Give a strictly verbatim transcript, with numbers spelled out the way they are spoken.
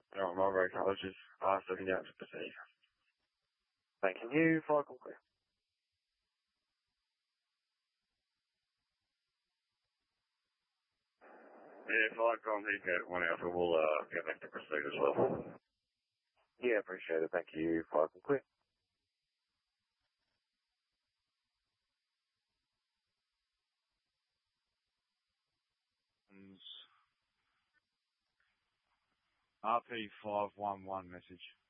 No, I'm all right. I was just uh, looking out to proceed. Thanking you for clear. Yeah, if I can't take that one out, we'll uh, get back to proceed as well. Yeah, appreciate it. Thank you for clear. R P five one one message.